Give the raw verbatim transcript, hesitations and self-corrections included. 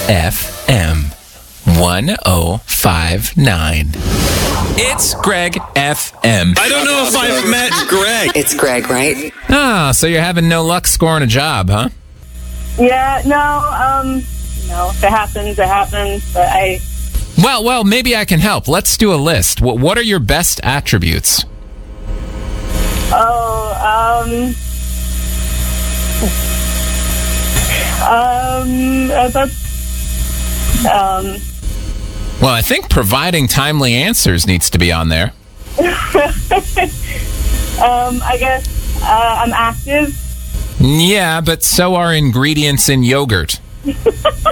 F M one oh five nine. It's Greg F M. I don't know if I've met Greg. It's Greg, right? Ah, so you're having no luck scoring a job, huh? Yeah, no, um, no, if it happens, it happens, but I... Well, well, maybe I can help. Let's do a list. What, what are your best attributes? Oh, um... Um, uh, that's... Um... Well, I think providing timely answers needs to be on there. um, I guess uh, I'm active. Yeah, but so are ingredients in yogurt.